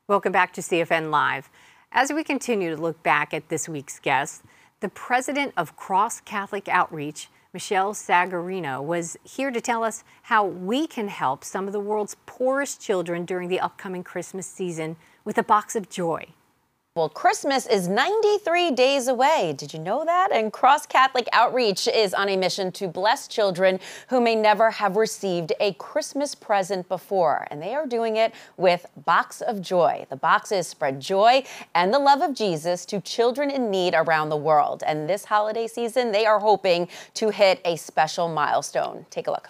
Welcome back to CFN Live. As we continue to look back at this week's guest, the president of Cross Catholic Outreach, Michelle Sagarino, was here to tell us how we can help some of the world's poorest children during the upcoming Christmas season with a box of joy. Well, Christmas is 93 days away. Did you know that? And Cross Catholic Outreach is on a mission to bless children who may never have received a Christmas present before. And they are doing it with Box of Joy. The boxes spread joy and the love of Jesus to children in need around the world. And this holiday season, they are hoping to hit a special milestone. Take a look.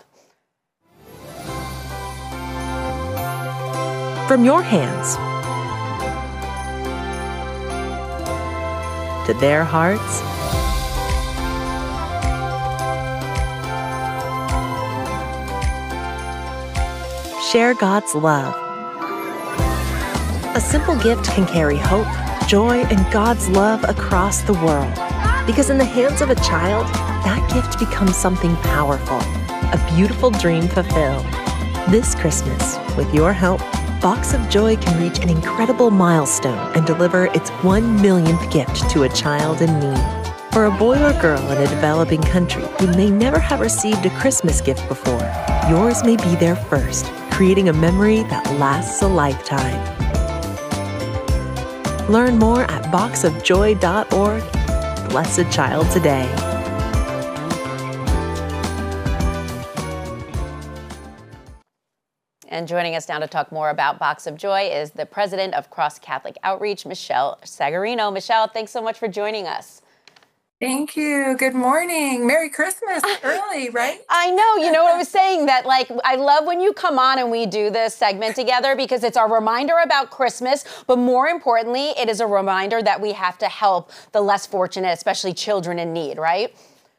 From your hands to their hearts, share God's love. A simple gift can carry hope, joy, and God's love across the world. Because in the hands of a child, that gift becomes something powerful, a beautiful dream fulfilled. This Christmas, with your help, Box of Joy can reach an incredible milestone and deliver its 1 millionth gift to a child in need. For a boy or girl in a developing country who may never have received a Christmas gift before, yours may be their first, creating a memory that lasts a lifetime. Learn more at boxofjoy.org. Bless a child today. And joining us now to talk more about Box of Joy is the president of Cross Catholic Outreach, Michelle Sagarino. Michelle, thanks so much for joining us. Thank you. Good morning. Merry Christmas early, right? I know. You know what I was saying? That, like, I love when you come on and we do this segment together because it's a reminder about Christmas, but more importantly, it is a reminder that we have to help the less fortunate, especially children in need, right?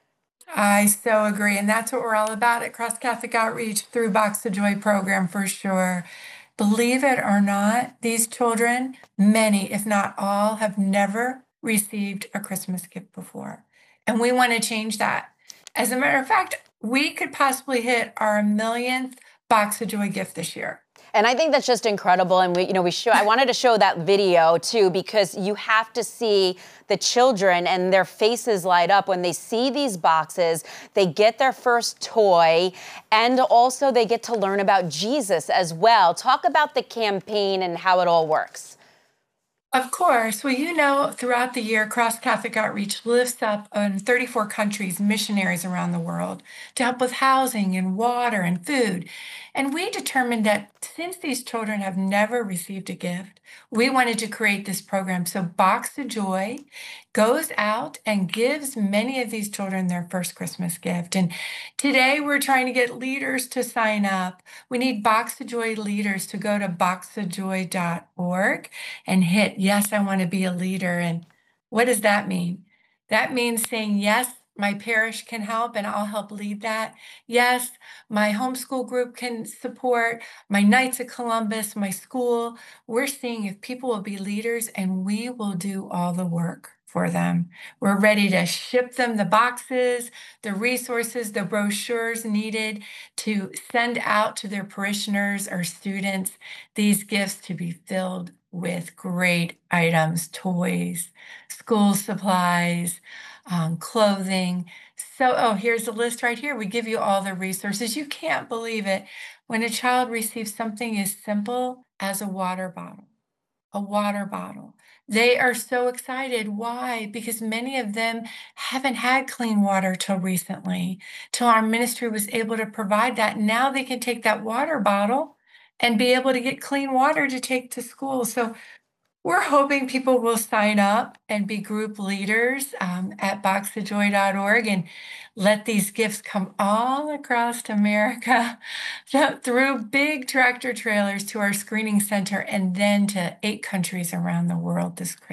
I so agree. And that's what we're all about at Cross Catholic Outreach through Box of Joy program for sure. Believe it or not, these children, many, if not all, have never received a Christmas gift before. And we want to change that. As a matter of fact, we could possibly hit our millionth Box of Joy gift this year. And I think that's just incredible. And I wanted to show that video too, because you have to see the children and their faces light up when they see these boxes. They get their first toy, and also they get to learn about Jesus as well. Talk about the campaign and how it all works. Of course. Well, you know, throughout the year, Cross Catholic Outreach lifts up in 34 countries missionaries around the world to help with housing and water and food. And we determined that since these children have never received a gift, we wanted to create this program. So Box of Joy goes out and gives many of these children their first Christmas gift. And today we're trying to get leaders to sign up. We need Box of Joy leaders to go to boxofjoy.org and hit, yes, I want to be a leader. And what does that mean? That means saying, yes, my parish can help and I'll help lead that. Yes, my homeschool group can support, my Knights of Columbus, my school. We're seeing if people will be leaders and we will do all the work for them. We're ready to ship them the boxes, the resources, the brochures needed to send out to their parishioners or students these gifts to be filled with great items, toys, school supplies, clothing. So, here's the list right here. We give you all the resources. You can't believe it. When a child receives something as simple as a water bottle, they are so excited. Why? Because many of them haven't had clean water till recently, till our ministry was able to provide that. Now they can take that water bottle and be able to get clean water to take to school. So we're hoping people will sign up and be group leaders at boxofjoy.org and let these gifts come all across America through big tractor trailers to our screening center and then to 8 countries around the world this Christmas.